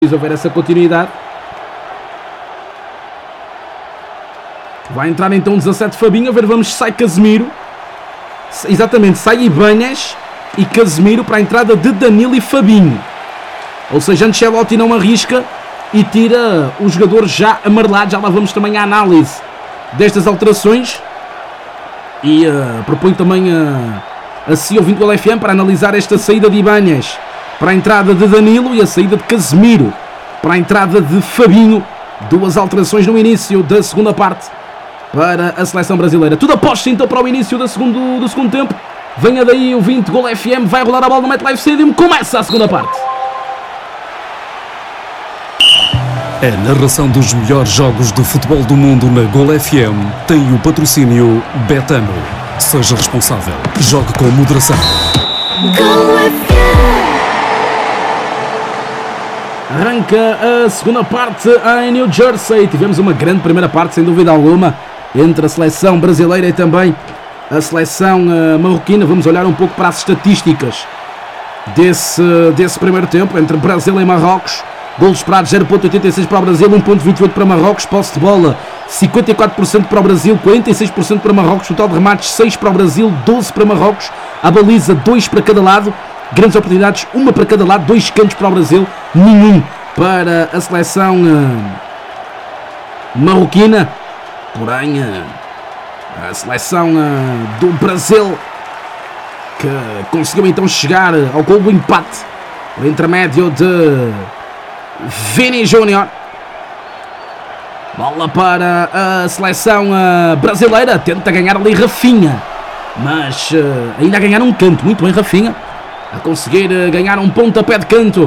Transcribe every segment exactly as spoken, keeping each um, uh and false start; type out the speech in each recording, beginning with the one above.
Se houver essa continuidade. Vai entrar então dezassete Fabinho. A ver, vamos se sai Casemiro. Exatamente, sai Ibanez e Casemiro para a entrada de Danilo e Fabinho. Ou seja, Ancelotti não arrisca e tira os jogadores já amarelados. Já lá vamos também à análise destas alterações. E uh, propõe também uh, a si ouvinte do L F M para analisar esta saída de Ibanez para a entrada de Danilo e a saída de Casemiro para a entrada de Fabinho. Duas alterações no início da segunda parte para a seleção brasileira. Tudo aposta então para o início do segundo, do segundo tempo. Venha daí o vinte Gol F M, vai rolar a bola no MetLife Stadium. Começa a segunda parte. A narração dos melhores jogos de futebol do mundo na Gol F M tem o patrocínio Betano. Seja responsável. Jogue com moderação. Gol F M. Arranca a segunda parte em New Jersey. Tivemos uma grande primeira parte, sem dúvida alguma, entre a seleção brasileira e também a seleção uh, marroquina. Vamos olhar um pouco para as estatísticas desse, desse primeiro tempo entre Brasil e Marrocos. Golos esperados zero vírgula oitenta e seis para o Brasil, um vírgula vinte e oito para Marrocos. Posse de bola cinquenta e quatro por cento para o Brasil, quarenta e seis por cento para Marrocos. Total de remates seis para o Brasil, doze para Marrocos. A baliza dois para cada lado. Grandes oportunidades, uma para cada lado, dois cantos para o Brasil, nenhum para a seleção uh, marroquina. Porém, uh, a seleção uh, do Brasil que conseguiu então chegar ao gol do empate por intermédio de Vini Júnior. Bola para a seleção uh, brasileira, tenta ganhar ali Rafinha, mas uh, ainda a ganhar um canto. Muito bem Rafinha, a conseguir uh, ganhar um pontapé de canto.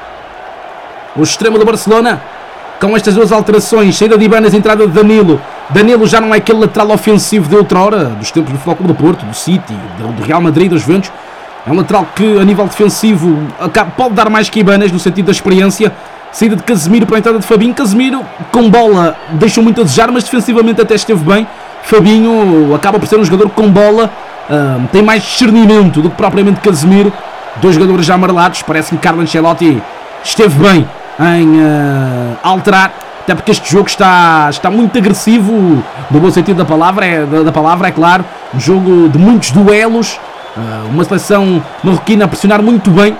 O extremo do Barcelona, com estas duas alterações, saída de Ibanez, entrada de Danilo. Danilo já não é aquele lateral ofensivo de outrora, dos tempos do Futebol Clube do Porto, do City, do Real Madrid, dos Juventus. É um lateral que a nível defensivo pode dar mais que Ibanez, no sentido da experiência. Saída de Casemiro para a entrada de Fabinho. Casemiro com bola deixou muito a desejar, mas defensivamente até esteve bem. Fabinho acaba por ser um jogador com bola, uh, tem mais discernimento do que propriamente Casemiro. Dois jogadores já amarelados. Parece-me que Carlo Ancelotti esteve bem em uh, alterar, até porque este jogo está, está muito agressivo, no bom sentido da palavra, é, da, da palavra, é claro. Um jogo de muitos duelos, uh, uma seleção marroquina a pressionar muito bem.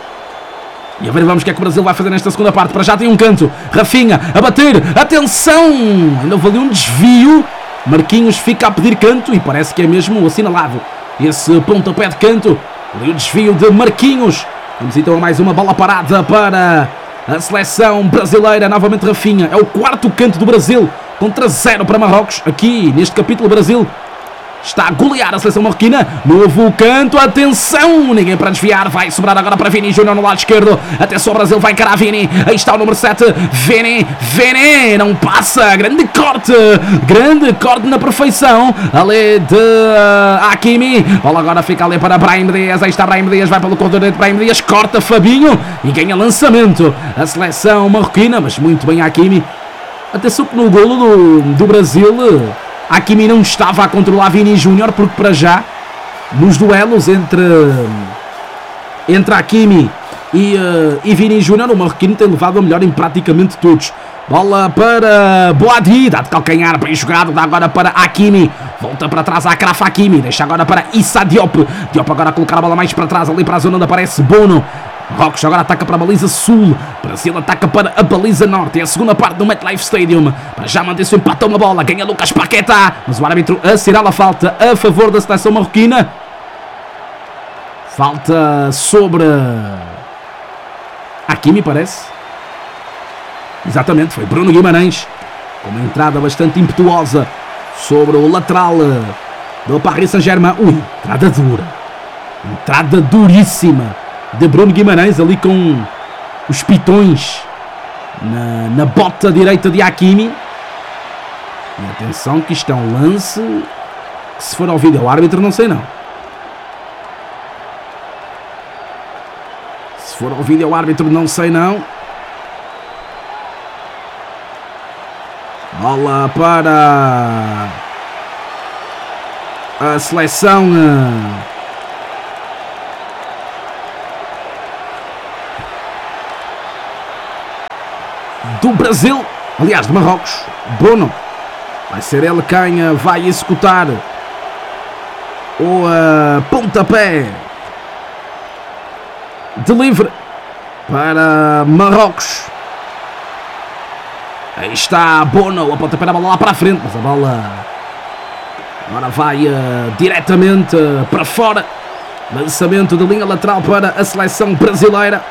E a ver, vamos o que é que o Brasil vai fazer nesta segunda parte. Para já tem um canto, Rafinha a bater, atenção, ainda houve ali um desvio. Marquinhos fica a pedir canto e parece que é mesmo assinalado esse pontapé de canto. Ali o desvio de Marquinhos. Vamos então a mais uma bola parada para a seleção brasileira. Novamente Rafinha, é o quarto canto do Brasil, contra zero para Marrocos. Aqui neste capítulo o Brasil está a golear a seleção marroquina. Novo canto, atenção, ninguém para desviar. Vai sobrar agora para Vini Júnior no lado esquerdo. Atenção, o Brasil vai encarar Vini. Aí está o número sete, Vini, Vini, não passa. Grande corte, grande corte na perfeição ali de uh, Hakimi. Bola agora fica ali para Brahim Dias. Aí está Brahim Dias, vai pelo corredor direito. Brahim Dias corta Fabinho e ganha lançamento a seleção marroquina, mas muito bem Hakimi. Atenção que no golo do, do Brasil Hakimi não estava a controlar Vini Júnior, porque para já, nos duelos entre, entre Hakimi e, uh, e Vini Júnior, o marroquino tem levado a melhor em praticamente todos. Bola para Boadi, dá de calcanhar, bem jogado, dá agora para Hakimi. Volta para trás a Achraf Hakimi, deixa agora para Issa Diop. Diop agora a colocar a bola mais para trás, ali para a zona onde aparece Bono. Marrocos agora ataca para a baliza sul, Brasil ataca para a baliza norte. É a segunda parte do MetLife Stadium. Para já manter-se o empate a uma bola, ganha Lucas Paquetá, mas o árbitro assinala a falta a favor da seleção marroquina. Falta sobre Hakimi, parece. Exatamente, foi Bruno Guimarães, com uma entrada bastante impetuosa sobre o lateral do Paris Saint-Germain. Ui, entrada dura, entrada duríssima de Bruno Guimarães, ali com os pitões na, na bota direita de Hakimi. E atenção que isto é um lance que, se for ao vídeo árbitro, não sei não. Se for ao vídeo árbitro, não sei não. Bola para a seleção do Brasil, aliás, de Marrocos. Bono. Vai ser ele quem vai executar o uh, pontapé de livre para Marrocos. Aí está Bono, a pontapé da bola lá para a frente, mas a bola agora vai uh, diretamente uh, para fora. Lançamento de linha lateral para a seleção brasileira.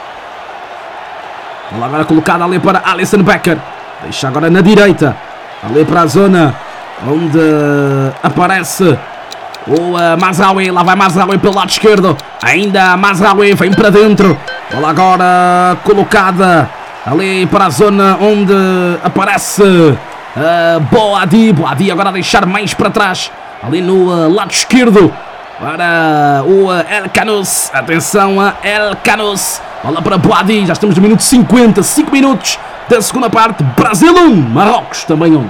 Bola agora colocada ali para Alisson Becker. Deixa agora na direita, ali para a zona onde aparece o uh, Mazraoui. Lá vai Mazraoui pelo lado esquerdo. Ainda Mazraoui vem para dentro. Bola agora colocada ali para a zona onde aparece uh, Boadi. Boadi agora a deixar mais para trás, ali no uh, lado esquerdo, para o uh, El Canous. Atenção a El Canous. Bola para Boadi. Já estamos no minuto cinquenta. cinco minutos da segunda parte. Brasil um, Marrocos também um.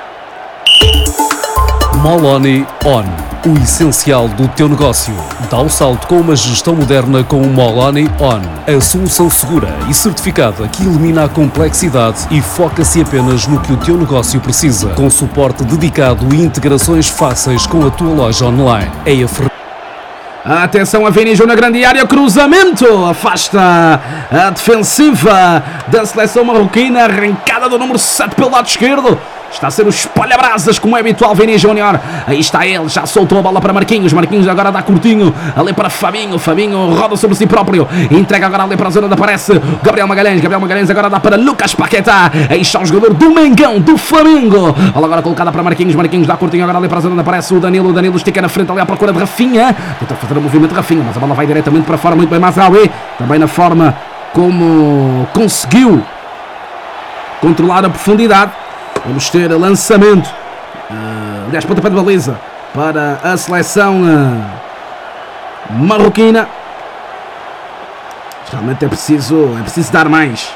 Moloni On. O essencial do teu negócio. Dá o salto com uma gestão moderna com o Moloni On. A solução segura e certificada que elimina a complexidade e foca-se apenas no que o teu negócio precisa. Com suporte dedicado e integrações fáceis com a tua loja online. É a ferramenta. Atenção a Vini Júnior na grande área, cruzamento, afasta a defensiva da seleção marroquina, arrancada do número sete pelo lado esquerdo. Está a ser o espalha-brasas, como é habitual, Vini Júnior. Aí está ele, já soltou a bola para Marquinhos. Marquinhos agora dá curtinho, ali para Fabinho. Fabinho roda sobre si próprio, entrega agora ali para a zona onde aparece Gabriel Magalhães. Gabriel Magalhães agora dá para Lucas Paquetá. Aí está o jogador do Mengão, do Flamengo. Bola agora colocada para Marquinhos. Marquinhos dá curtinho agora ali para a zona onde aparece o Danilo. O Danilo estica na frente ali à procura de Rafinha. Tenta fazer o movimento de Rafinha, mas a bola vai diretamente para fora. Muito bem, Mazraoui. Também na forma como conseguiu controlar a profundidade. Vamos ter lançamento, uh, aliás, pontapé de baliza para a seleção uh, marroquina. Realmente é preciso, é preciso dar mais.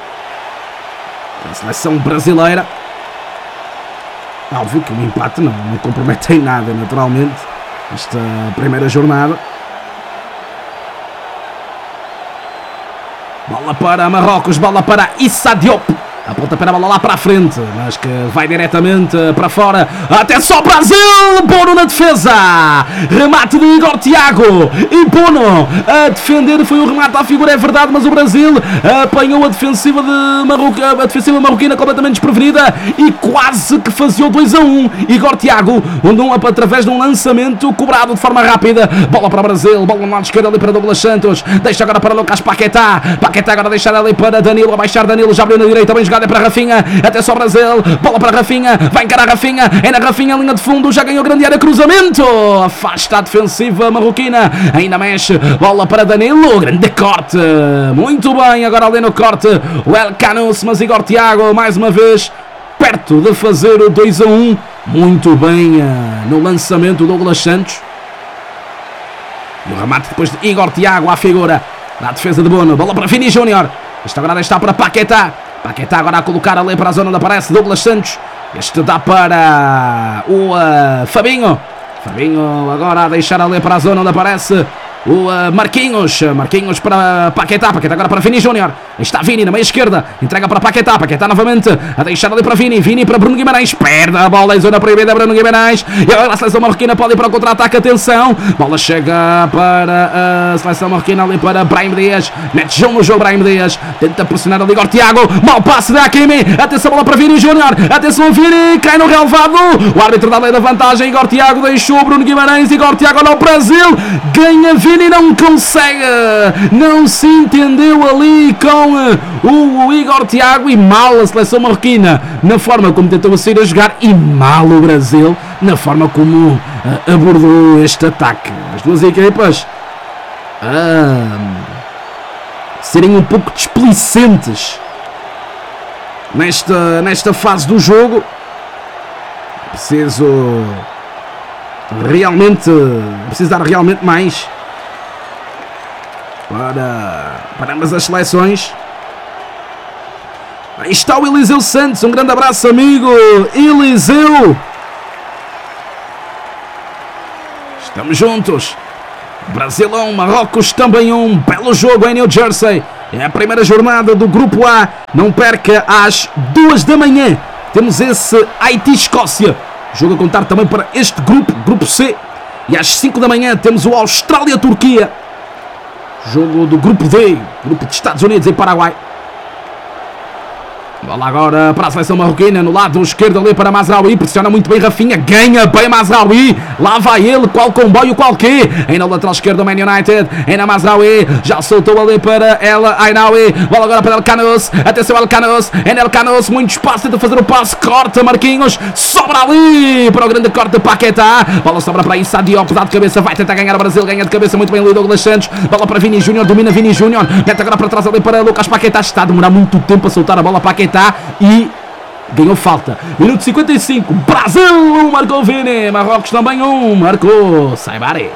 A seleção brasileira. Óbvio que o empate não, não compromete em nada, naturalmente, esta primeira jornada. Bola para Marrocos, bola para Issa Diop. A pontapé da bola lá para a frente, mas que vai diretamente para fora. Atenção Brasil! Bono na defesa. Remate de Igor Thiago. E Bono a defender. Foi um remate à figura, é verdade, mas o Brasil apanhou a defensiva, de Marroque, a defensiva marroquina completamente desprevenida e quase que fazia o dois a um. Igor Thiago, um, através de um lançamento cobrado de forma rápida. Bola para o Brasil. Bola no lado esquerdo ali para Douglas Santos. Deixa agora para Lucas Paquetá. Paquetá agora deixar ali para Danilo. A baixar Danilo. Já abriu na direita. Bem jogado. É para Rafinha, até só Brasil, bola para Rafinha, vai encarar Rafinha, é na Rafinha, linha de fundo, já ganhou grande área, cruzamento, afasta a defensiva marroquina, ainda mexe, bola para Danilo, grande corte, muito bem, agora ali no corte, o El Canous, mas Igor Thiago, mais uma vez, perto de fazer o dois a um, muito bem no lançamento do Douglas Santos, e o remate depois de Igor Thiago à figura, na defesa de Bono, bola para Vini Júnior, esta agora está para Paquetá. Paquetá agora a colocar ali para a zona onde aparece Douglas Santos. Este dá para o uh, Fabinho. Fabinho agora a deixar ali para a zona onde aparece o uh, Marquinhos. Marquinhos para Paquetá. Paquetá agora para Vini Júnior. Está Vini na meia esquerda. Entrega para Paquetá. Paquetá novamente a deixar ali para Vini. Vini para Bruno Guimarães. Perde a bola em zona proibida. Bruno Guimarães. E agora a seleção marroquina pode ir para o contra-ataque. Atenção. Bola chega para a seleção marroquina ali para Brahim Dias. Mete João no jogo Brahim Dias. Tenta pressionar ali Igor Thiago. Mau passe da Hakimi. Atenção, bola para Vini Júnior. Atenção, Vini. Cai no relevado. O árbitro dá lei da vantagem. Igor Thiago deixou Bruno Guimarães. Igor Thiago no Brasil. Ganha Vini. Não consegue. Não se entendeu ali com o, o Igor Thiago. E mal a seleção marroquina na forma como tentou sair a jogar. E mal o Brasil na forma como uh, abordou este ataque. As duas equipas uh, serem um pouco displicentes nesta, nesta fase do jogo. Preciso realmente preciso dar realmente mais para, para ambas as seleções. Aí está o Eliseu Santos, um grande abraço, amigo Eliseu. Estamos juntos. Brasil um, Marrocos também um. Belo jogo em New Jersey. É a primeira jornada do Grupo A. Não perca, às duas da manhã temos esse Haiti-Escócia. Jogo a contar também para este grupo, Grupo C. E às cinco da manhã temos o Austrália-Turquia. Jogo do Grupo D, Grupo de Estados Unidos e Paraguai. Bola agora para a seleção marroquina, no lado esquerdo ali para Mazraoui, pressiona muito bem Rafinha, ganha bem Mazraoui, lá vai ele, qual comboio, qual quê? Aí na lateral esquerdo do Man United, aí na Mazraoui, já soltou ali para ela, Ainaoui, bola agora para El Canos, atenção El Canos, é El Canos, muito espaço, tenta fazer o passe, corta Marquinhos, sobra ali para o grande corte de Paquetá, bola sobra para Issa Diop, dá de cabeça, vai tentar ganhar o Brasil, ganha de cabeça, muito bem ali Douglas Santos, bola para Vini Júnior, domina Vini Júnior, mete agora para trás ali para Lucas Paquetá, está a demorar muito tempo a soltar a bola Paquetá, e ganhou falta. Minuto cinquenta e cinco, Brasil marcou Vini, Marrocos também um, marcou Saibari.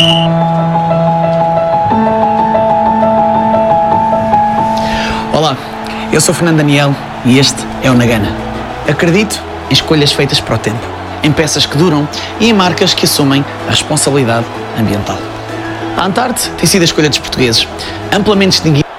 Olá, eu sou Fernando Daniel e este é o Nagana. Acredito em escolhas feitas para o tempo, em peças que duram e em marcas que assumem a responsabilidade ambiental. A Antarte tem sido a escolha dos portugueses, amplamente distinguida.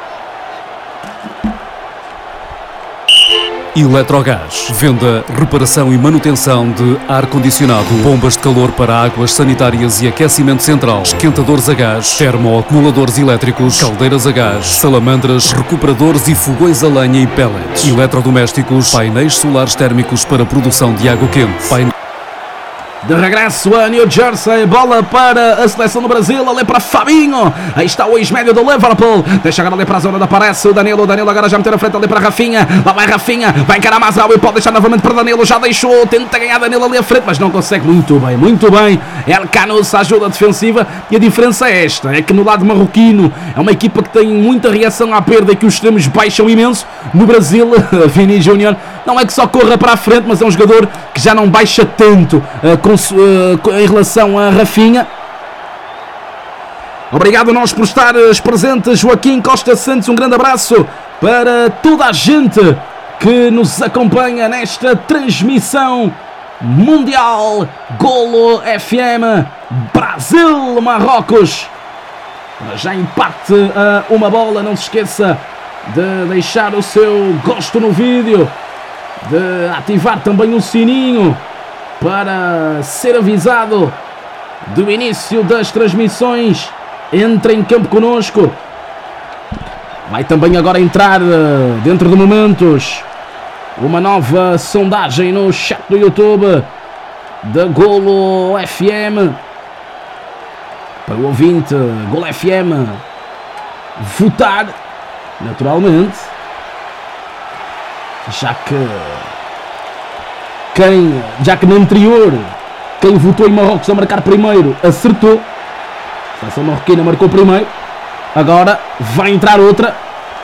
Eletrogás. Venda, reparação e manutenção de ar-condicionado, bombas de calor para águas sanitárias e aquecimento central, esquentadores a gás, termoacumuladores elétricos, caldeiras a gás, salamandras, recuperadores e fogões a lenha e pellets, eletrodomésticos, painéis solares térmicos para produção de água quente, pain... De regresso a New Jersey, bola para a seleção do Brasil, ali para Fabinho, aí está o ex-médio do Liverpool, deixa agora ali para a zona onde aparece o Danilo, o Danilo agora já meteu a frente ali para Rafinha, lá vai Rafinha, vai encarar Mazraoui, pode deixar novamente para Danilo, já deixou, tenta ganhar Danilo ali à frente, mas não consegue, muito bem, muito bem, El Canos ajuda a defensiva, e a diferença é esta, é que no lado marroquino, é uma equipa que tem muita reação à perda e que os extremos baixam imenso, no Brasil, Vini Júnior, não é que só corra para a frente, mas é um jogador que já não baixa tanto, uh, com em relação a Rafinha. Obrigado a nós por estares presentes, Joaquim Costa Santos, um grande abraço para toda a gente que nos acompanha nesta transmissão mundial. Golo F M, Brasil Marrocos, já empate a uma bola. Não se esqueça de deixar o seu gosto no vídeo, de ativar também o sininho para ser avisado do início das transmissões. Entre em campo connosco. Vai também agora entrar dentro de momentos uma nova sondagem no chat do YouTube da Golo F M, para o ouvinte Golo F M votar naturalmente, já que Quem, já que no anterior, quem votou em Marrocos a marcar primeiro acertou, a seleção marroquina marcou primeiro, agora vai entrar outra,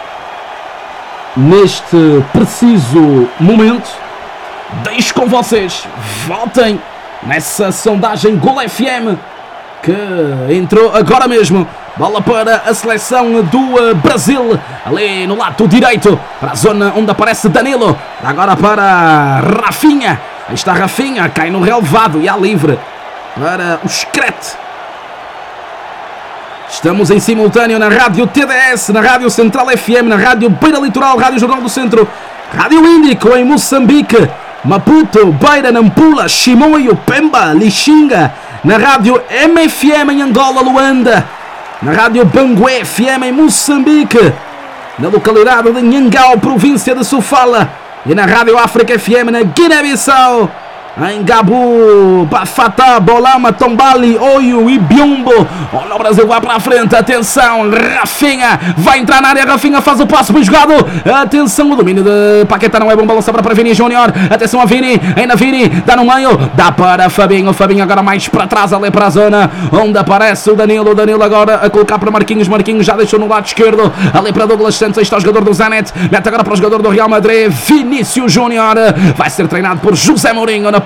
neste preciso momento. Deixo com vocês, votem nessa sondagem Golo F M, que entrou agora mesmo. Bola para a seleção do Brasil, ali no lado direito, para a zona onde aparece Danilo, agora para Rafinha, aí está Rafinha, cai no relevado e há livre para o Screte. Estamos em simultâneo na Rádio T D S, na Rádio Central F M, na Rádio Beira Litoral, Rádio Jornal do Centro, Rádio Índico em Moçambique, Maputo, Beira, Nampula, Chimoio, Pemba, Lixinga, na Rádio M F M em Angola, Luanda, na Rádio Bangué F M em Moçambique, na localidade de Nhangao, província de Sofala, e na Rádio África F M na Guiné-Bissau, em Gabu, Bafata, Bolama, Tombali, Oio e Biombo. Olha, o Brasil vai para a frente, atenção, Rafinha, vai entrar na área, Rafinha faz o passo bem jogado, atenção, o domínio de Paquetá não é bom, bola sobra para Vini Júnior, atenção a Vini, ainda Vini, dá no meio, dá para Fabinho, Fabinho agora mais para trás, ali para a zona onde aparece o Danilo, o Danilo agora a colocar para Marquinhos, Marquinhos já deixou no lado esquerdo, ali para Douglas Santos, aí está o jogador do Zenit, mete agora para o jogador do Real Madrid, Vinícius Júnior, vai ser treinado por José Mourinho na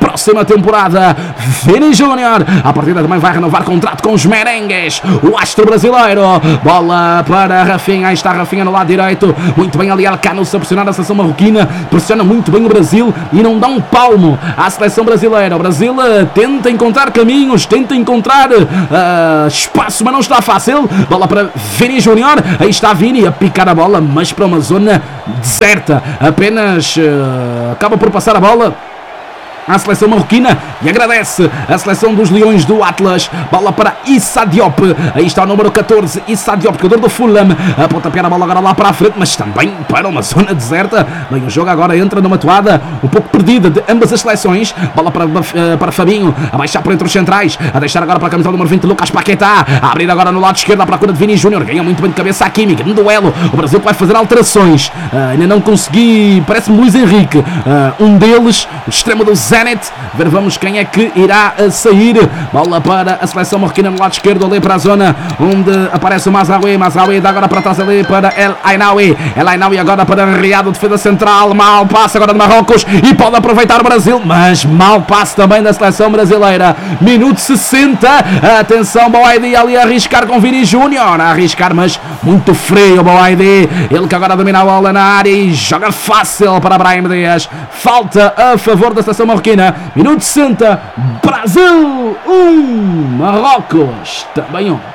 próxima temporada. Vini Júnior, a partida também vai renovar contrato com os merengues, o astro brasileiro. Bola para Rafinha, aí está Rafinha no lado direito, muito bem ali Elcanos a pressionar a seleção marroquina, pressiona muito bem o Brasil e não dá um palmo à seleção brasileira. O Brasil uh, tenta encontrar caminhos, tenta encontrar uh, espaço, mas não está fácil. Bola para Vini Júnior, aí está Vini a picar a bola, mas para uma zona deserta, apenas uh, acaba por passar a bola à seleção marroquina e agradece a seleção dos Leões do Atlas. Bola para Issa Diop, aí está o número catorze, Issa Diop, jogador do Fulham, a pontapear a bola agora lá para a frente, mas também para uma zona deserta. Bem, o jogo agora entra numa toada um pouco perdida de ambas as seleções. Bola para, para Fabinho, a baixar por entre os centrais, a deixar agora para a camisola número vinte, Lucas Paquetá, a abrir agora no lado esquerdo à procura de Vini Júnior, ganha muito bem de cabeça a Kimi, grande duelo. O Brasil vai fazer alterações, uh, ainda não consegui, parece-me Luís Henrique, uh, um deles, o extremo do Zenit. Ver, vamos quem é que irá a sair. Bola para a seleção marroquina no lado esquerdo, ali para a zona onde aparece o Mazraoui. Mazraoui dá agora para trás ali para El Ainaoui. El Ainaoui agora para Riado, defesa central. Mal passe agora de Marrocos e pode aproveitar o Brasil, mas mal passe também da seleção brasileira. Minuto sessenta. Atenção, Boaidi ali a arriscar com Vini Júnior. A arriscar, mas muito frio Boaidi. Ele que agora domina a bola na área e joga fácil para Brahim Dias. Falta a favor da seleção marroquina. Minuto sessenta, Brasil um, Marrocos também um.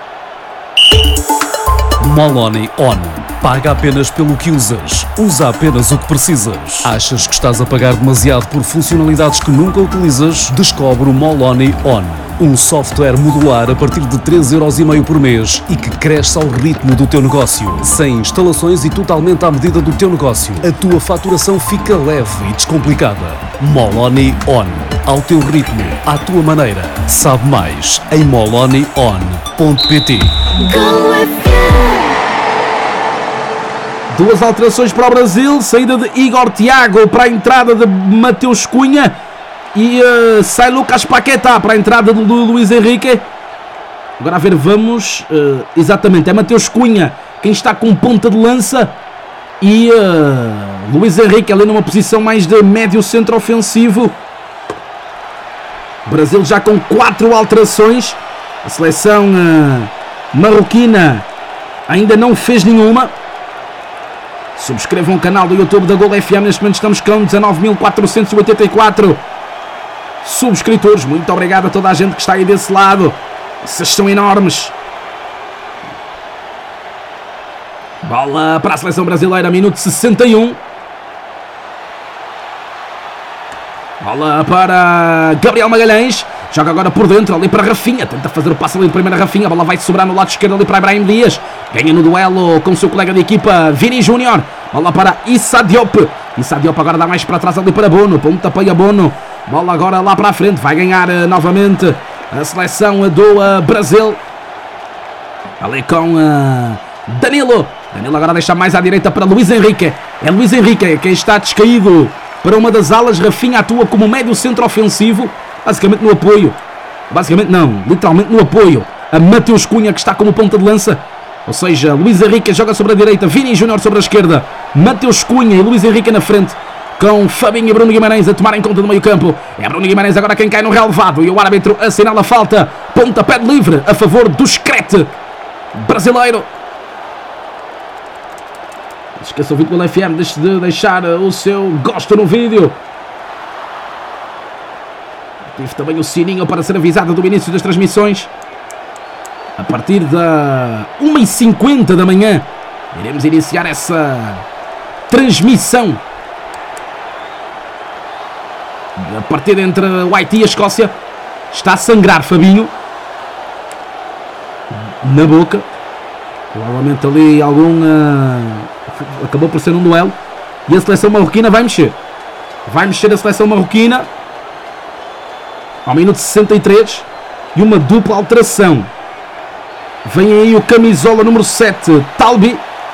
Moloni On. Paga apenas pelo que usas. Usa apenas o que precisas. Achas que estás a pagar demasiado por funcionalidades que nunca utilizas? Descobre o Moloni On. Um software modular a partir de três euros e meio por mês e que cresce ao ritmo do teu negócio. Sem instalações e totalmente à medida do teu negócio. A tua faturação fica leve e descomplicada. Moloni On. Ao teu ritmo, à tua maneira. Sabe mais em moloni on ponto pt. Duas alterações para o Brasil, saída de Igor Thiago para a entrada de Mateus Cunha e uh, sai Lucas Paquetá para a entrada do, do Luís Henrique. Agora a ver, vamos, uh, exatamente, é Mateus Cunha quem está com ponta de lança e uh, Luís Henrique ali numa posição mais de médio centro ofensivo. Brasil já com quatro alterações, a seleção uh, marroquina ainda não fez nenhuma. Subscrevam o canal do YouTube da Gol F M, neste momento estamos com dezanove mil quatrocentos e oitenta e quatro subscritores. Muito obrigado a toda a gente que está aí desse lado, vocês são enormes. Bola para a seleção brasileira, minuto sessenta e um. Bola para Gabriel Magalhães, joga agora por dentro, ali para Rafinha, tenta fazer o passe ali de primeira Rafinha, a bola vai sobrar no lado esquerdo ali para Brahim Dias, ganha no duelo com o seu colega de equipa Vini Júnior, bola para Issa Diop, Issa Diop agora dá mais para trás ali para Bono, pontapé a Bono, bola agora lá para a frente, vai ganhar uh, novamente a seleção do uh, Brasil, ali com uh, Danilo, Danilo agora deixa mais à direita para Luís Henrique, é Luís Henrique quem está descaído para uma das alas. Rafinha atua como médio centro ofensivo, basicamente no apoio, basicamente não, literalmente no apoio a Mateus Cunha que está como ponta de lança, ou seja, Luís Henrique joga sobre a direita, Vini Júnior sobre a esquerda, Mateus Cunha e Luís Henrique na frente, com Fabinho e Bruno Guimarães a tomar em conta do meio campo. É Bruno Guimarães agora quem cai no relevado e o árbitro assinala a falta, pontapé livre a favor do Screte brasileiro. Não se esqueça o vídeo do F M, deixe de deixar o seu gosto no vídeo. Ative também o sininho para ser avisado do início das transmissões. A partir da uma e cinquenta da manhã iremos iniciar essa transmissão. A partida entre o Haiti e a Escócia. Está a sangrar Fabinho na boca. Provavelmente ali algum... Uh... acabou por ser um duelo. E a seleção marroquina vai mexer. Vai mexer a seleção marroquina ao minuto sessenta e três. E uma dupla alteração. Vem aí o camisola número sete, Talbi.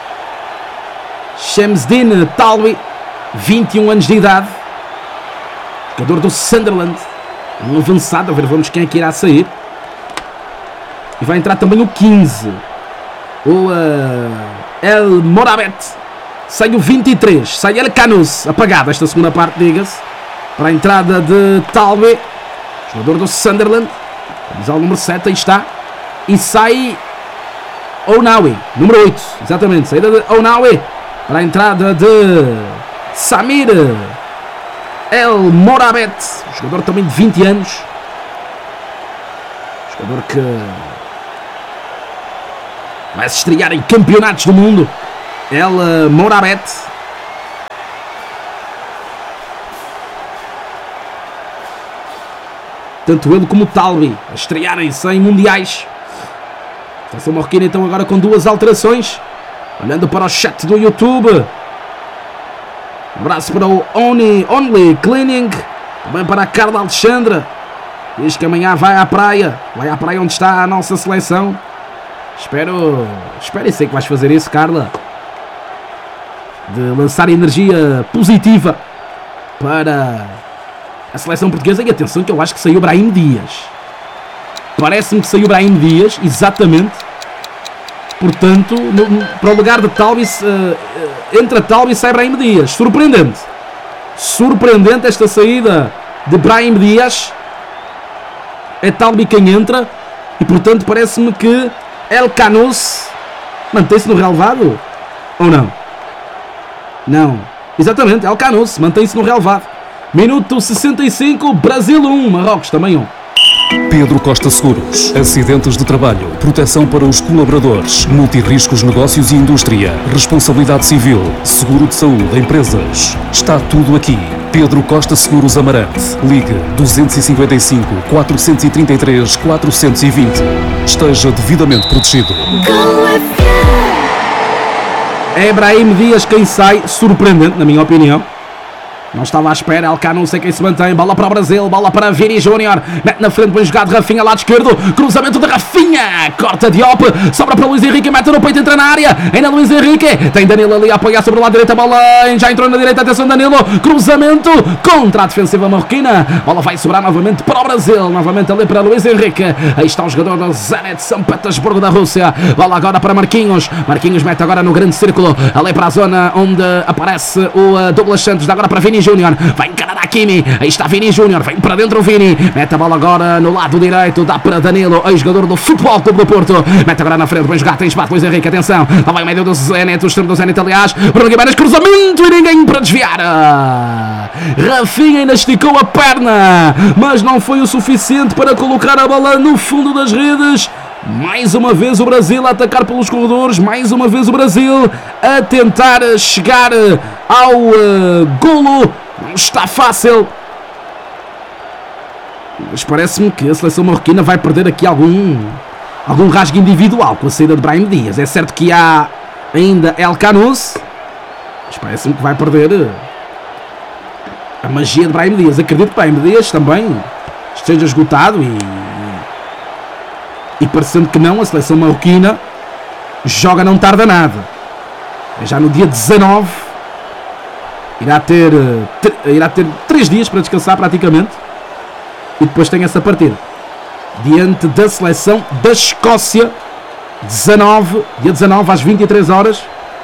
Shamsdin Talbi, vinte e um anos de idade, jogador do Sunderland, um avançado. A ver, vamos quem é que irá sair. E vai entrar também o quinze, o uh, El Morabet. Sai o vinte e três, sai El Canus, apagado esta segunda parte, diga-se. para a entrada de Talbi, jogador do Sunderland, camisola número sete, aí está, e sai Ounawi, número oito, exatamente, saída de Ounawi para a entrada de Samir El Morabet, jogador também de vinte anos, jogador que vai se estrear em campeonatos do mundo. El Morabet. Tanto ele como o Talbi a estrearem-se em mundiais. A seleção marroquina então agora com duas alterações. Olhando para o chat do YouTube. Um abraço para o Only, Only Cleaning. Também para a Carla Alexandra. Diz que amanhã vai à praia. Vai à praia onde está a nossa seleção. Espero, espero e sei que vais fazer isso, Carla. De lançar energia positiva para a seleção portuguesa. E atenção que eu acho que saiu Brahim Dias. Parece-me que saiu Brahim Dias, exatamente. Portanto, no, para o lugar de Talbi, uh, entra Talbi e sai Brahim Dias. Surpreendente. Surpreendente esta saída de Brahim Dias. É Talbi quem entra. E portanto parece-me que El Canous mantém-se no relevado. Ou não? Não. Exatamente, El Canous mantém-se no relevado. Minuto sessenta e cinco, Brasil um, Marrocos também um. Pedro Costa Seguros. Acidentes de trabalho, proteção para os colaboradores, multirriscos, negócios e indústria, responsabilidade civil, seguro de saúde, empresas. Está tudo aqui. Pedro Costa Seguros Amarante. Ligue dois cinco cinco, quatro três três, quatro dois zero. Esteja devidamente protegido. É Brahim Dias quem sai, surpreendente na minha opinião. Não estava à espera, El Canous sei quem se mantém. Bola para o Brasil, bola para Vini Júnior. Mete na frente, bem jogado, Rafinha, lado esquerdo. Cruzamento de Rafinha, corta Diop. Sobra para Luís Henrique, mete no peito, entra na área. Ainda Luís Henrique, tem Danilo ali a apoiar sobre o lado direito. A bola já entrou na direita, atenção Danilo. Cruzamento contra a defensiva marroquina. Bola vai sobrar novamente para o Brasil. Novamente ali para Luís Henrique. Aí está o jogador do Zenit São Petersburgo da Rússia. Bola agora para Marquinhos. Marquinhos mete agora no grande círculo. Ali para a zona onde aparece o uh, Douglas Santos. Dá agora para Vini Júnior, vai encarar a Hakimi, aí está Vini Júnior, vem para dentro o Vini, mete a bola agora no lado direito, dá para Danilo, ex-jogador do Futebol Clube do Porto, mete agora na frente, bem jogado, tem espaço, Luís Henrique, atenção, lá vai o meio do Zenit, o extremo do Zenit, aliás, Bruno Guimarães, cruzamento e ninguém para desviar. Rafinha ainda esticou a perna, mas não foi o suficiente para colocar a bola no fundo das redes. Mais uma vez o Brasil a atacar pelos corredores, mais uma vez o Brasil a tentar chegar ao uh, golo. Não está fácil, mas parece-me que a seleção marroquina vai perder aqui algum algum rasgo individual com a saída de Brahim Dias. É certo que há ainda El Canous, mas parece-me que vai perder a magia de Brahim Dias. Acredito que Brahim Dias também esteja esgotado e, e parecendo que não, a seleção marroquina joga não tarda nada. É já no dia dezanove. Irá ter, irá ter três dias para descansar praticamente. E depois tem essa partida diante da seleção da Escócia. dezanove, dia dezanove às vinte e três horas.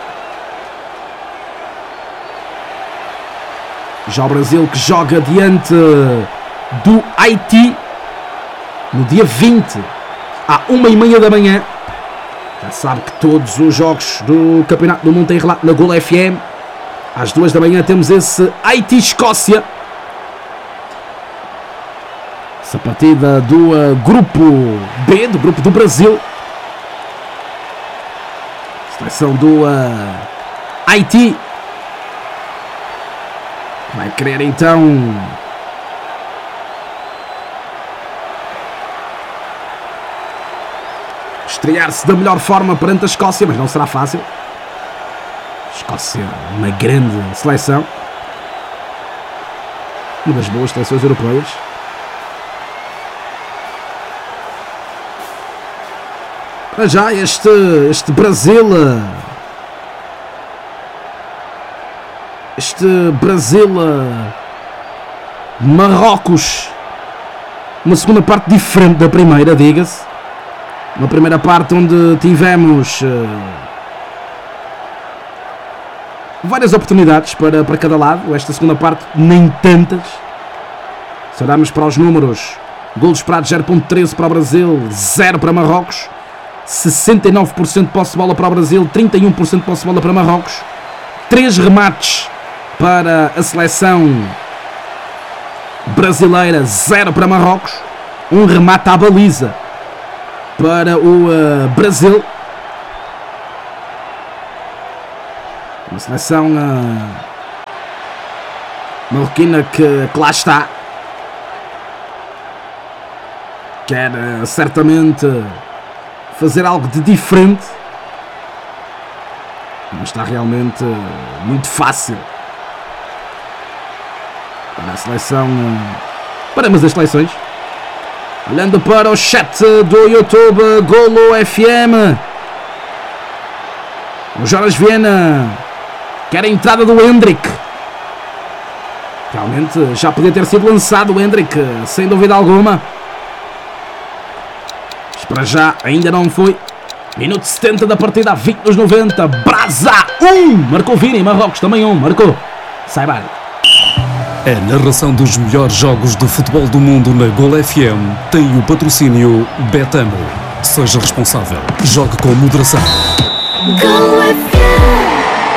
Já o Brasil que joga diante do Haiti no dia vinte, à uma e meia da manhã. Já sabe que todos os jogos do Campeonato do Mundo têm relato na Gol F M. Às duas da manhã temos esse Haiti-Escócia. Essa partida do uh, grupo B, do grupo do Brasil. Seleção do uh, Haiti. Vai querer então estrear-se da melhor forma perante a Escócia, mas não será fácil. Escócia, uma grande seleção, uma das boas seleções europeias. Para já este, este Brasil, este Brasil, Marrocos, uma segunda parte diferente da primeira, diga-se. Uma primeira parte onde tivemos uh, várias oportunidades para, para cada lado. Esta segunda parte nem tantas. Se olharmos para os números, golos esperados zero vírgula treze para o Brasil, zero para Marrocos. sessenta e nove por cento de posse de bola para o Brasil, trinta e um por cento de posse de bola para Marrocos. três remates para a seleção brasileira, zero para Marrocos. Um remate à baliza para o uh, Brasil. Uma seleção uh, marroquina que, que lá está. Quer uh, certamente fazer algo de diferente. Não está realmente uh, muito fácil para a seleção. Uh, para ambas as seleções. Olhando para o chat do YouTube, Golo F M. O Jonas Viana quer a entrada do Hendrick. Realmente já podia ter sido lançado o Hendrick, sem dúvida alguma. Mas para já ainda não foi. Minuto setenta da partida, vinte dos noventa. Brasa um. Marcou Vini, Marrocos também um. Marcou Saibari. A narração dos melhores jogos de futebol do mundo na Golo F M tem o patrocínio Betano. Seja responsável. Jogue com moderação. Golo F M.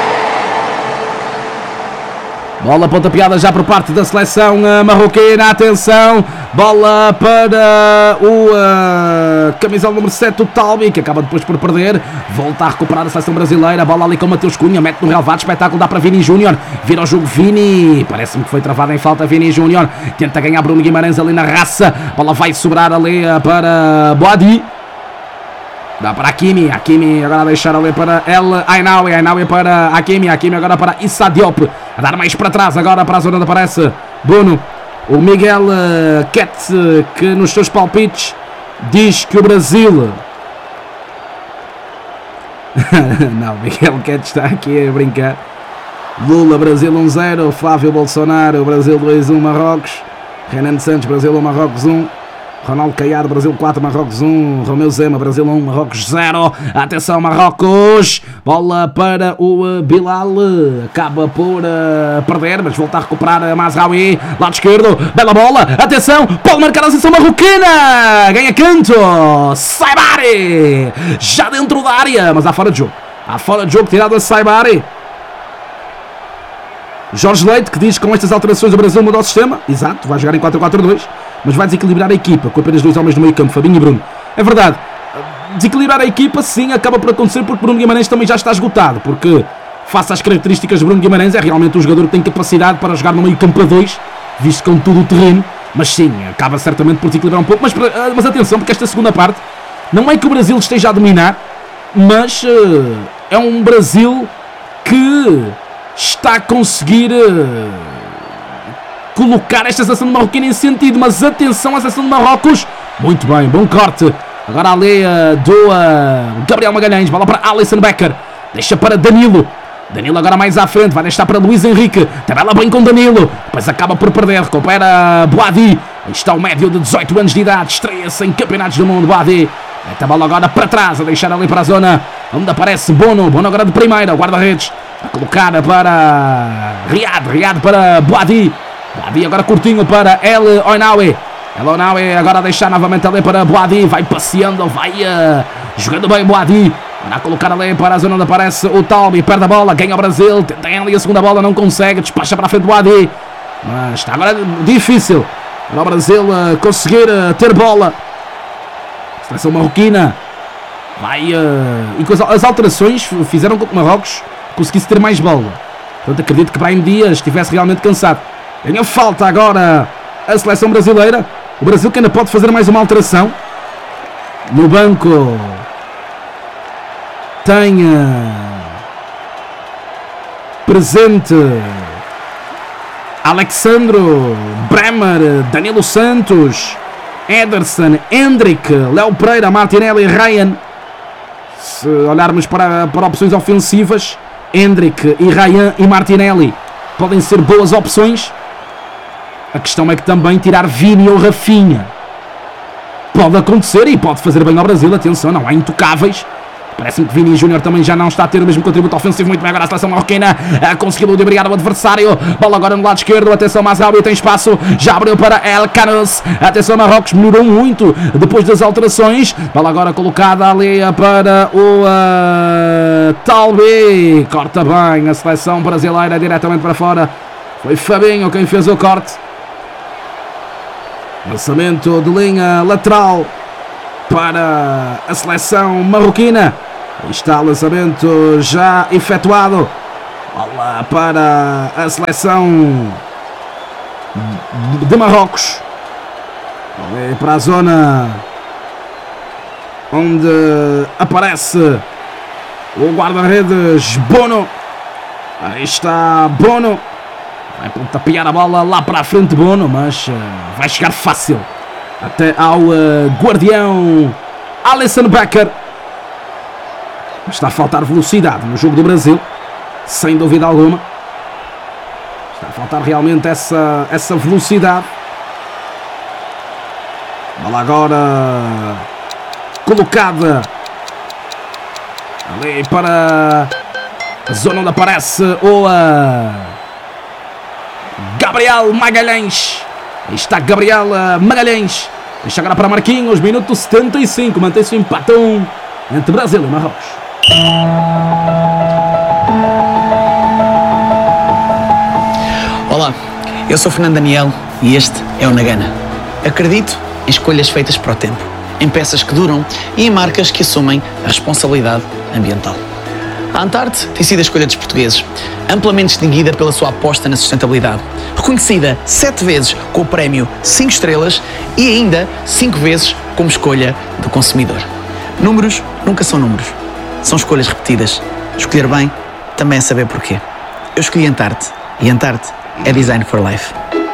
Bola pontapeada já por parte da seleção uh, marroquina. Atenção. Bola para o uh, camisola número sete, o Talbi, que acaba depois por perder. Volta a recuperar a seleção brasileira. Bola ali com o Mateus Cunha. Mete no relvado. Espetáculo dá para Vini Júnior. Vira o jogo Vini. Parece-me que foi travado em falta Vini Júnior. Tenta ganhar Bruno Guimarães ali na raça. Bola vai sobrar ali uh, para Boadi. Dá para Hakimi, Hakimi agora a deixar ali para El Ainaoui, Ainaoui para Hakimi, Hakimi agora para Issa Diop, a dar mais para trás agora para a zona onde aparece Bono. O Miguel uh, Ketz, que nos seus palpites diz que o Brasil... Não, Miguel Ketz está aqui a brincar. Lula, Brasil um zero, Flávio Bolsonaro, Brasil dois um, Marrocos. Renan Santos, Brasil um, Marrocos um. Ronaldo Caiado, Brasil quatro, Marrocos um. Romeu Zema, Brasil um, Marrocos zero. Atenção, Marrocos. Bola para o uh, Bilal. Acaba por uh, perder, mas volta a recuperar uh, Mazraoui. Lado esquerdo, bela bola. Atenção, pode marcar a seleção marroquina. Ganha canto. Saibari. Já dentro da área, mas há fora de jogo. Há fora de jogo, tirado a Saibari. Jorge Leite, que diz que com estas alterações o Brasil mudou o sistema. Exato, vai jogar em quatro quatro dois. Mas vai desequilibrar a equipa com apenas dois homens no meio campo, Fabinho e Bruno. É verdade, desequilibrar a equipa sim, acaba por acontecer porque Bruno Guimarães também já está esgotado, porque face às características de Bruno Guimarães é realmente um jogador que tem capacidade para jogar no meio campo a dois, visto com todo o terreno, mas sim, acaba certamente por desequilibrar um pouco. Mas, mas atenção, porque esta segunda parte não é que o Brasil esteja a dominar, mas uh, é um Brasil que está a conseguir... Uh, colocar esta seleção de Marroquina em sentido, mas atenção à seleção de Marrocos. Muito bem, bom corte. Agora ali uh, do uh, Gabriel Magalhães, bola para Alisson Becker, deixa para Danilo. Danilo agora mais à frente, vai deixar para Luís Henrique, tabela bem com Danilo, depois acaba por perder, recupera Boadi. Aí está o médio de dezoito anos de idade, estreia-se em campeonatos do mundo, Boadi. Mete a bola agora para trás, a deixar ali para a zona onde aparece Bono, Bono agora de primeira, o guarda-redes, a colocar para Riad, Riad para Boadi. Boadi agora curtinho para El Ainaoui. El Ainaoui agora a deixar novamente ali para Boadi. Vai passeando, vai uh, jogando bem Boadi. Vai colocar ali para a zona onde aparece o Talbi. Perde a bola, ganha o Brasil. Tenta ganhar ali a segunda bola, não consegue. Despacha para a frente Boadi. Mas está agora difícil para o Brasil uh, conseguir uh, ter bola. Seleção marroquina. Vai... Uh, e as alterações fizeram com que o Marrocos conseguisse ter mais bola. Portanto, acredito que Brahim Dias estivesse realmente cansado. Ganha falta agora a seleção brasileira. O Brasil que ainda pode fazer mais uma alteração. No banco tem uh, presente Alexandro, Bremer, Danilo Santos, Ederson, Hendrick, Léo Pereira, Martinelli e Ryan. Se olharmos para, para opções ofensivas, Hendrick e Ryan e Martinelli podem ser boas opções. A questão é que também tirar Vini ou Rafinha pode acontecer e pode fazer bem ao Brasil. Atenção, não há intocáveis. Parece-me que Vini Júnior também já não está a ter o mesmo contributo ofensivo. Muito bem agora a seleção marroquina. Conseguiu ludibriar o adversário. Bola agora no lado esquerdo. Atenção, Mazraoui tem espaço. Já abriu para El Canos. Atenção, Marrocos melhorou muito depois das alterações. Bola agora colocada ali para o uh, Talbi. Corta bem a seleção brasileira diretamente para fora. Foi Fabinho quem fez o corte. Lançamento de linha lateral para a seleção marroquina. Aí está o lançamento já efetuado. Bola para a seleção de Marrocos. Ali para a zona onde aparece o guarda-redes Bono. Aí está Bono. Vai pontapear a bola lá para a frente Bono, mas uh, vai chegar fácil até ao uh, guardião Alisson Becker. Está a faltar velocidade no jogo do Brasil, sem dúvida alguma. Está a faltar realmente essa, essa velocidade. Bola agora colocada ali para a zona onde aparece o uh, Gabriel Magalhães. Aí está Gabriel Magalhães. Deixa agora para Marquinhos, minuto setenta e cinco. Mantém-se o empate um entre Brasil e Marrocos. Olá, eu sou Fernando Daniel e este é o Nagana. Acredito em escolhas feitas para o tempo, em peças que duram e em marcas que assumem a responsabilidade ambiental. A Antarte tem sido a escolha dos portugueses, amplamente distinguida pela sua aposta na sustentabilidade, reconhecida sete vezes com o prémio cinco estrelas e ainda cinco vezes como escolha do consumidor. Números nunca são números, são escolhas repetidas. Escolher bem também é saber porquê. Eu escolhi Antarte e Antarte é Design for Life.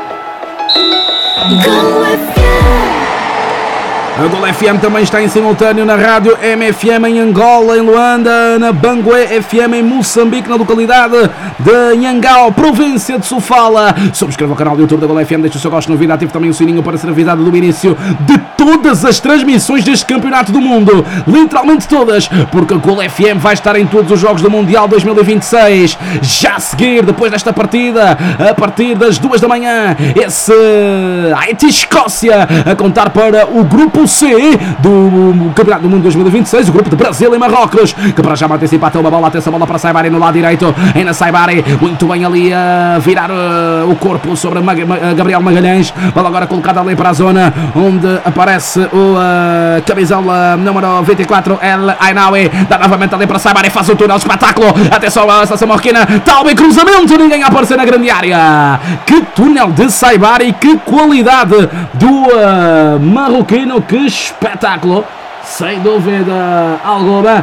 Go F M. A Gol F M também está em simultâneo na rádio M F M em Angola, em Luanda, na Bangué F M em Moçambique, na localidade de Nhangao, província de Sofala. Subscreva o canal do YouTube da Gol F M, deixe o seu gosto no vídeo, ative também o sininho para ser avisado do início de todas as transmissões deste campeonato do mundo. Literalmente todas, porque a Gol F M vai estar em todos os jogos do Mundial dois mil e vinte e seis. Já a seguir, depois desta partida, a partir das duas da manhã, esse Haiti-Escócia a contar para o grupo C do Campeonato do Mundo dois mil e vinte e seis, o grupo de Brasil e Marrocos, que para já mantém-se empate uma bola, atenção, bola para Saibari no lado direito, ainda Saibari, muito bem ali a virar uh, o corpo sobre Mag Mag Gabriel Magalhães, bola agora colocada ali para a zona onde aparece o uh, camisola número vinte e quatro, El Ainaoui, dá novamente ali para Saibari, faz o túnel, espetáculo, atenção a estação marroquina, Talbi, cruzamento, ninguém a aparecer na grande área. Que túnel de Saibari, que qualidade do uh, marroquino, que espetáculo, sem dúvida alguma.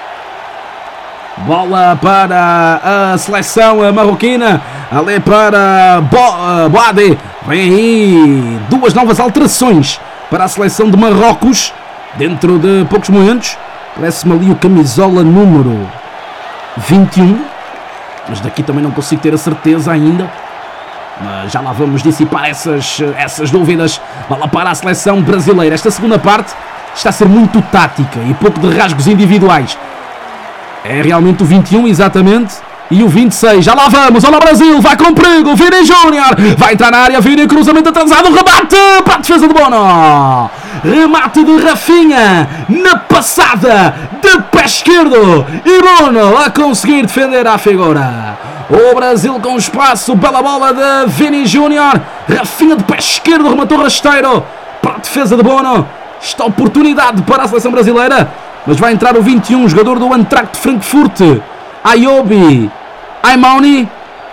Bola para a seleção marroquina, ali para Bo Boadi. Vem aí duas novas alterações para a seleção de Marrocos dentro de poucos momentos. Parece-me ali o camisola número vinte e um, mas daqui também não consigo ter a certeza ainda. Mas já lá vamos dissipar essas, essas dúvidas. Bola para a seleção brasileira. Esta segunda parte está a ser muito tática e pouco de rasgos individuais. É realmente o vinte e um, exatamente, e o vinte e seis. Já lá vamos. Olha o Brasil, vai com perigo. Vini Júnior vai entrar na área. Vini, cruzamento atrasado, rebate para a defesa de Bono. Remate de Rafinha na passada de pé esquerdo. E Bono a conseguir defender a figura. O Brasil com espaço, bela bola de Vini Júnior. Rafinha de pé esquerdo, rematou rasteiro para a defesa de Bono. Esta oportunidade para a seleção brasileira, mas vai entrar o vinte e um, jogador do Eintracht Frankfurt, Ayobi Aimouni.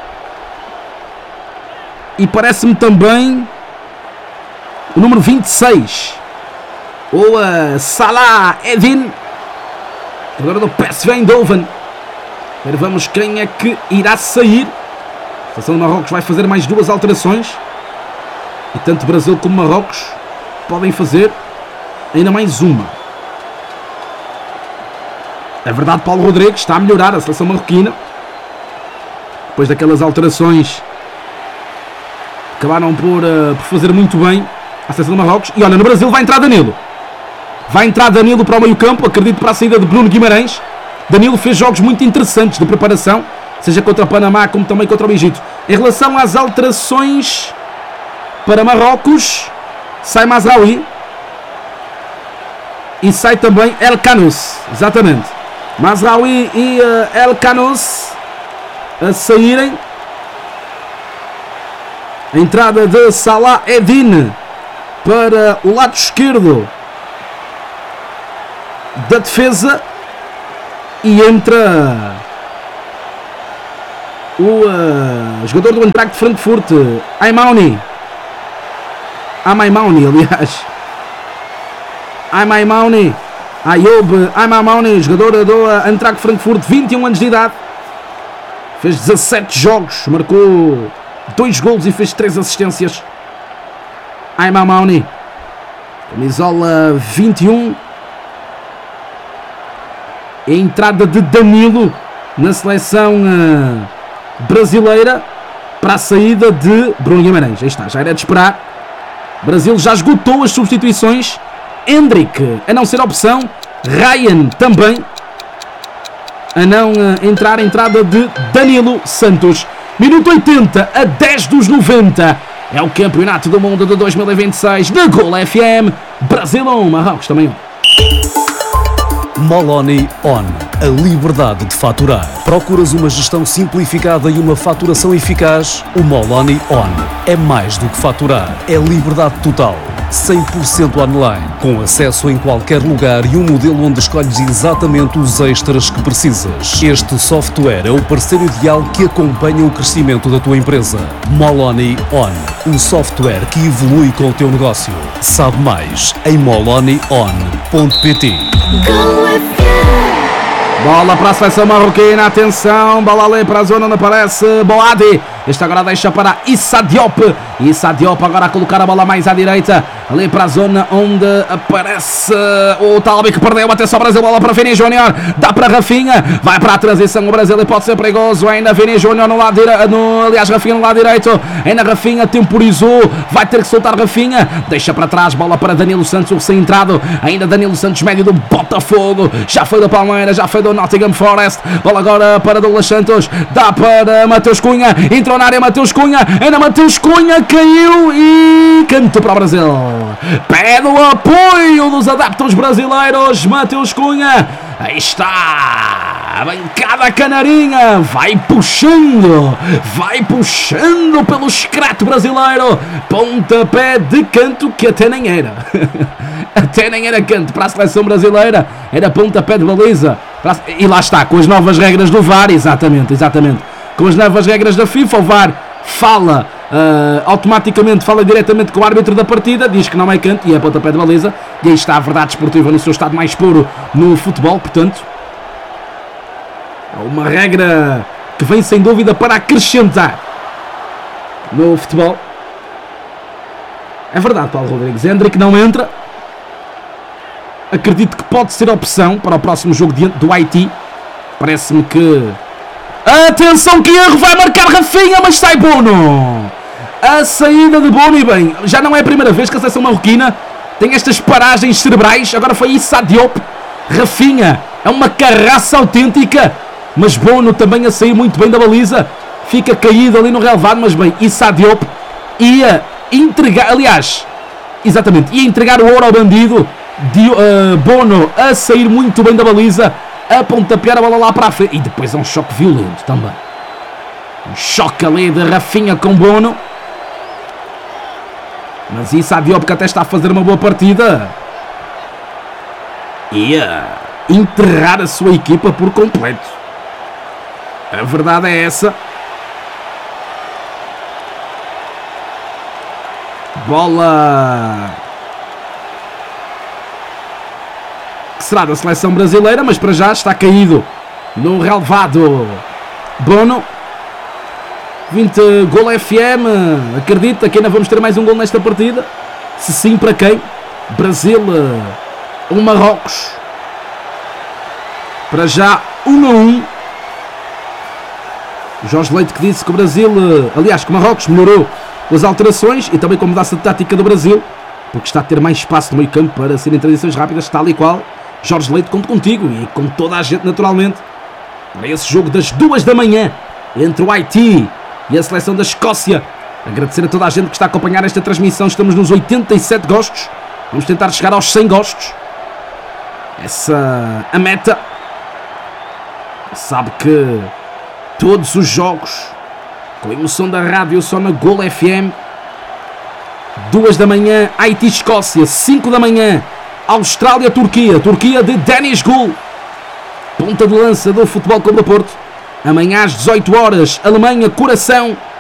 E parece-me também o número vinte e seis, o uh, Salah Eddin, jogador do P S V Eindhoven. Vamos quem é que irá sair. A seleção de Marrocos vai fazer mais duas alterações. E tanto Brasil como Marrocos podem fazer ainda mais uma. É verdade, Paulo Rodrigues está a melhorar a seleção marroquina. Depois daquelas alterações, acabaram por, uh, por fazer muito bem a seleção de Marrocos. E olha, no Brasil vai entrar Danilo. Vai entrar Danilo para o meio campo, acredito para a saída de Bruno Guimarães. Danilo fez jogos muito interessantes de preparação, seja contra o Panamá como também contra o Egito. Em relação às alterações para Marrocos, sai Mazraoui e sai também El Khanous, exatamente. Mazraoui e uh, El Khanous a saírem. A entrada de Salah Eddine para o lado esquerdo da defesa e entra o uh, jogador do Eintracht de Frankfurt, Aymaouni. Aymaouni, aliás. Aymaouni. Ayoub Aymaouni, jogador do uh, Eintracht de Frankfurt, vinte e um anos de idade. Fez dezassete jogos, marcou dois golos e fez três assistências. Aymaouni. Camisola vinte e um. A entrada de Danilo na seleção uh, brasileira para a saída de Bruno Guimarães. Aí está, já era de esperar. Brasil já esgotou as substituições. Hendrick a não ser opção. Ryan também a não uh, entrar. A entrada de Danilo Santos. Minuto oitenta a dez dos noventa. É o Campeonato do Mundo de dois mil e vinte e seis da Gol F M. Brasil um, Marrocos também um. Moloni On. A liberdade de faturar. Procuras uma gestão simplificada e uma faturação eficaz? O Moloni On é mais do que faturar. É liberdade total. cem por cento online. Com acesso em qualquer lugar e um modelo onde escolhes exatamente os extras que precisas. Este software é o parceiro ideal que acompanha o crescimento da tua empresa. Moloni On. Um software que evolui com o teu negócio. Sabe mais em moloni on ponto pt. Go F M. Bola para a seleção marroquina, atenção, bola ali para a zona onde aparece Boadi. Este agora deixa para Issa Diop. Issa Diop agora a colocar a bola mais à direita, ali para a zona onde aparece o Talbi que perdeu. Atenção Brasil, bola para Vini Júnior, dá para Rafinha, vai para a transição o Brasil e pode ser perigoso. Ainda Vini Júnior no lado direito, no, aliás Rafinha no lado direito, ainda Rafinha temporizou, vai ter que soltar Rafinha, deixa para trás, bola para Danilo Santos, o recém-entrado, ainda Danilo Santos, médio do Botafogo, já foi do Palmeiras, já foi do Nottingham Forest, bola agora para Douglas Santos, dá para Mateus Cunha, entrou na área Mateus Cunha, ainda Mateus Cunha caiu e canto para o Brasil. Pede o apoio dos adeptos brasileiros, Mateus Cunha, aí está, a bancada canarinha, vai puxando, vai puxando pelo escrete brasileiro, pontapé de canto que até nem era, até nem era canto para a seleção brasileira, era pontapé de baliza. E lá está, com as novas regras do V A R, exatamente, exatamente. Com as novas regras da FIFA, o V A R fala, uh, automaticamente fala diretamente com o árbitro da partida, diz que não é canto e é pontapé de baliza. E aí está a verdade esportiva no seu estado mais puro no futebol, portanto. É uma regra que vem sem dúvida para acrescentar no futebol. É verdade, Paulo Rodrigues. Hendrick não entra. Acredito que pode ser opção para o próximo jogo diante do Haiti. Parece-me que... Atenção que erro, vai marcar Rafinha, mas sai Bono. A saída de Bono e bem, já não é a primeira vez que a seleção marroquina tem estas paragens cerebrais. Agora foi Issa Diop. Rafinha é uma carraça autêntica, mas Bono também a sair muito bem da baliza. Fica caído ali no relevado, mas bem, Issa Diop ia entregar, aliás, exatamente, ia entregar o ouro ao bandido. De, uh, Bono a sair muito bem da baliza, a pontapear a bola lá para a frente, e depois é um choque violento também, um choque ali de Rafinha com Bono, mas isso a Diop que até está a fazer uma boa partida, ia enterrar a sua equipa por completo, a verdade é essa. Bola que será da seleção brasileira, mas para já está caído no relevado Bono. vinte Gol F M, acredita que ainda vamos ter mais um gol nesta partida? Se sim, para quem? Brasil um Marrocos. Para já um a um. Jorge Leite que disse que o Brasil, aliás que o Marrocos melhorou as alterações e também com a mudança de tática do Brasil, porque está a ter mais espaço no meio campo para serem transições rápidas, tal e qual. Jorge Leite, conto contigo e com toda a gente naturalmente para esse jogo das duas da manhã entre o Haiti e a seleção da Escócia. Agradecer a toda a gente que está a acompanhar esta transmissão. Estamos nos oitenta e sete gostos, vamos tentar chegar aos cem gostos. Essa a meta. Sabe que todos os jogos com a emoção da rádio só na Gol F M. Duas da manhã Haiti-Escócia, cinco da manhã Austrália-Turquia, Turquia de Deniz Gül, ponta de lança do Futebol Clube do Porto. Amanhã às dezoito horas Alemanha-Coração.